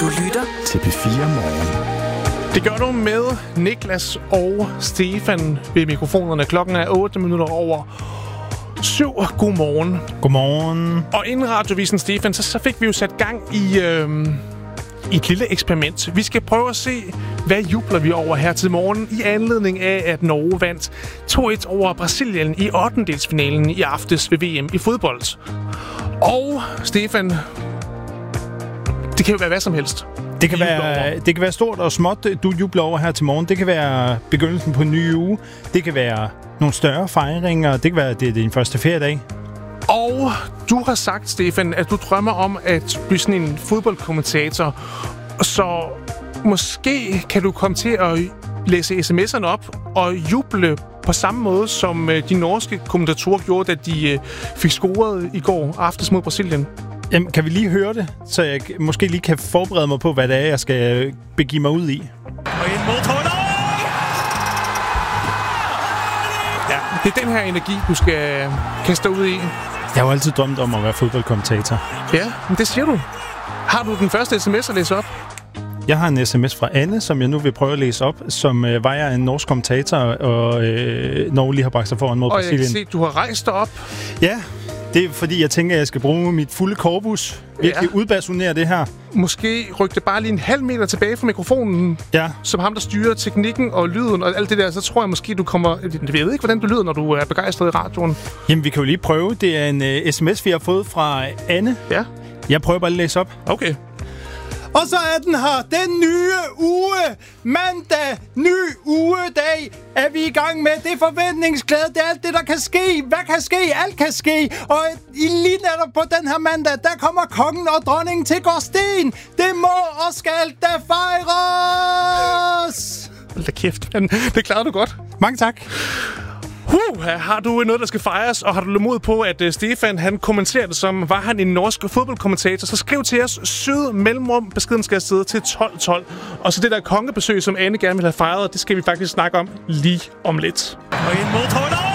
Du lytter til P4 Morgen. Det gør du med Niklas og Stefan ved mikrofonerne. Klokken er 8 minutter over 7. Godmorgen. Godmorgen. Og inden radiovisen, Stefan, så fik vi jo sat gang i et lille eksperiment. Vi skal prøve at se, hvad jubler vi over her til morgen i anledning af, at Norge vandt 2-1 over Brasilien i 8-delsfinalen i aftes ved VM i fodbold. Og Stefan, det kan jo være hvad som helst. Det kan være stort og småt, du jubler over her til morgen. Det kan være begyndelsen på en ny uge. Det kan være nogle større fejringer. Det kan være, det er din første feriedag. Og du har sagt, Stefan, at du drømmer om at blive sådan en fodboldkommentator. Så måske kan du komme til at læse sms'erne op og juble på samme måde, som de norske kommentatorer gjorde, da de fik scoret i går aftes mod Brasilien. Jamen, kan vi lige høre det, så jeg måske lige kan forberede mig på, hvad det er, jeg skal begive mig ud i? Ja, det er den her energi, du skal kaste ud i. Jeg har jo altid drømt om at være fodboldkommentator. Ja, men det siger du. Har du den første sms at læse op? Jeg har en sms fra Anne, som jeg nu vil prøve at læse op, som vejer en norsk kommentator, og Norge lige har bragt sig foran mod Brasilien. Og jeg kan se, du har rejst dig op. Ja, det er fordi, jeg tænker, at jeg skal bruge mit fulde korpus. Virkelig udbasunere det her. Måske rykke det bare lige en halv meter tilbage fra mikrofonen. Ja. Som ham, der styrer teknikken og lyden og alt det der. Så tror jeg måske, du kommer... Jeg ved ikke, hvordan du lyder, når du er begejstret i radioen. Jamen, vi kan jo lige prøve. Det er en sms, vi har fået fra Anne. Ja. Jeg prøver bare at læse op. Okay. Og så er den her, den nye uge, mandag, ny ugedag, er vi i gang med. Det er forventningsglæde, det er alt det, der kan ske. Hvad kan ske? Alt kan ske. Og lige netop på den her mandag, der kommer kongen og dronningen til Gårdsten. Det må og skal da fejres. Hold da kæft, men det klarede du godt. Mange tak. Har du noget, der skal fejres, og har du mod på, at Stefan han kommenterer det som, var han en norsk fodboldkommentator, så skriv til os syd mellemrum, beskeden skal afsted til 1212. Og så det der kongebesøg, som Anne gerne vil have fejret, det skal vi faktisk snakke om lige om lidt. Og en modtråd.